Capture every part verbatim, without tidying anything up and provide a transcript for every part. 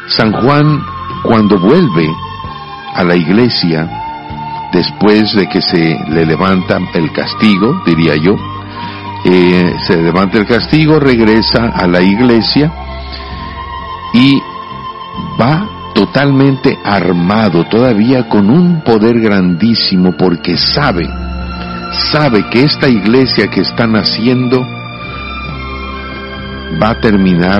San Juan, cuando vuelve a la iglesia, después de que se le levanta el castigo, diría yo, eh, se levanta el castigo, regresa a la iglesia y va totalmente armado, todavía con un poder grandísimo, porque sabe, sabe que esta iglesia que están haciendo va a terminar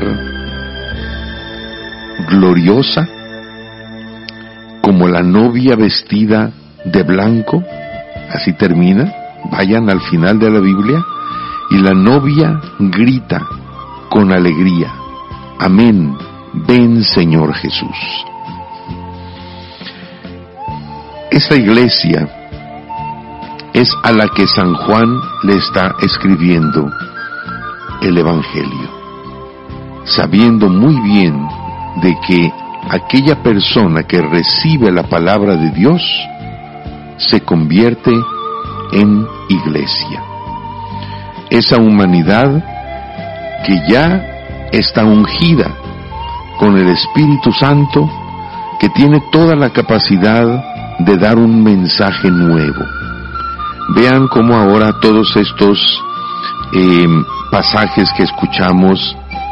gloriosa, como la novia vestida de blanco. Así termina. Vayan al final de la Biblia y la novia grita con alegría: amén, ven Señor Jesús. Esa iglesia es a la que San Juan le está escribiendo el Evangelio, sabiendo muy bien de que aquella persona que recibe la palabra de Dios se convierte en iglesia. Esa humanidad que ya está ungida con el Espíritu Santo, que tiene toda la capacidad de dar un mensaje nuevo. Vean cómo ahora todos estos eh, pasajes que escuchamos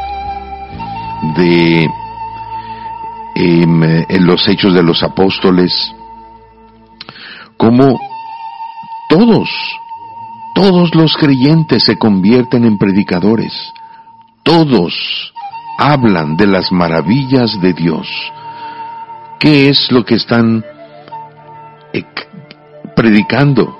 de eh, en los Hechos de los Apóstoles, como todos, todos los creyentes se convierten en predicadores, todos hablan de las maravillas de Dios. ¿Qué es lo que están eh, predicando?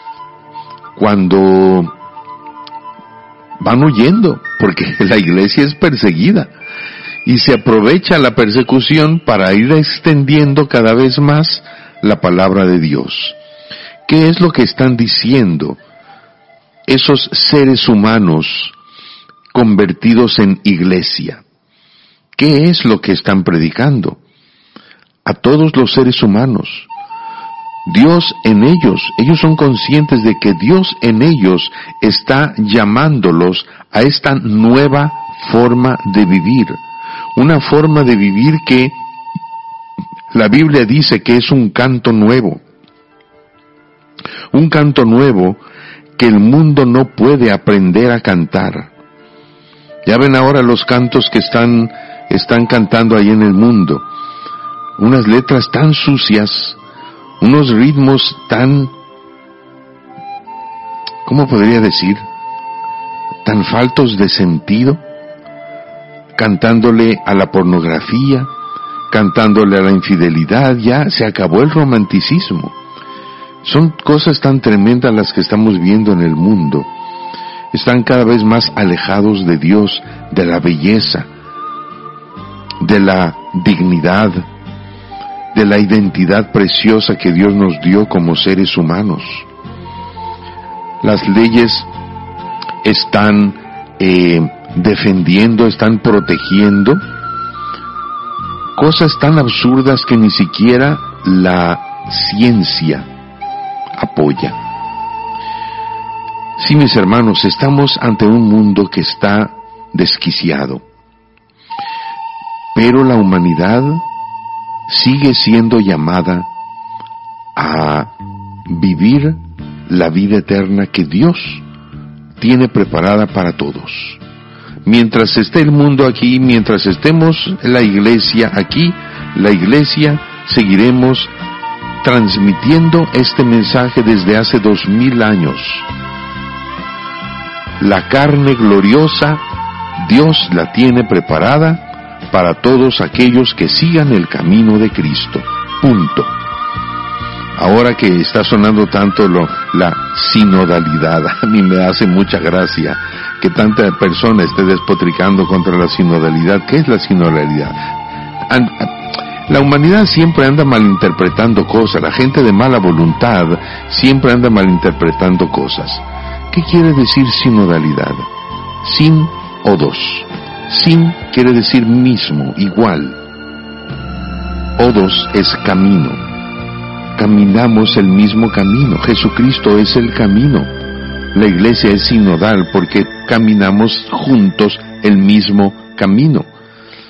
Cuando van huyendo, porque la iglesia es perseguida, y se aprovecha la persecución para ir extendiendo cada vez más la palabra de Dios. ¿Qué es lo que están diciendo esos seres humanos convertidos en iglesia? ¿Qué es lo que están predicando? A todos los seres humanos, Dios en ellos, ellos son conscientes de que Dios en ellos está llamándolos a esta nueva forma de vivir, una forma de vivir que la Biblia dice que es un canto nuevo, un canto nuevo que el mundo no puede aprender a cantar. Ya ven ahora los cantos que están, están cantando ahí en el mundo, unas letras tan sucias, unos ritmos tan, ¿cómo podría decir?, tan faltos de sentido, cantándole a la pornografía, cantándole a la infidelidad. Ya se acabó el romanticismo. Son cosas tan tremendas las que estamos viendo en el mundo. Están cada vez más alejados de Dios, de la belleza, de la dignidad, de la identidad preciosa que Dios nos dio como seres humanos. Las leyes están eh, defendiendo, están protegiendo cosas tan absurdas que ni siquiera la ciencia apoya. Sí, mis hermanos, estamos ante un mundo que está desquiciado, pero la humanidad sigue siendo llamada a vivir la vida eterna que Dios tiene preparada para todos. Mientras esté el mundo aquí, mientras estemos la iglesia aquí, la iglesia seguiremos transmitiendo este mensaje desde hace dos mil años. La carne gloriosa, Dios la tiene preparada para todos aquellos que sigan el camino de Cristo. Punto. Ahora que está sonando tanto lo, la sinodalidad, a mí me hace mucha gracia que tanta persona esté despotricando contra la sinodalidad. ¿Qué es la sinodalidad? La humanidad siempre anda malinterpretando cosas, la gente de mala voluntad siempre anda malinterpretando cosas. ¿Qué quiere decir sinodalidad? Sin o dos. Sin quiere decir mismo, igual. Odos es camino. Caminamos el mismo camino. Jesucristo es el camino. La iglesia es sinodal porque caminamos juntos el mismo camino.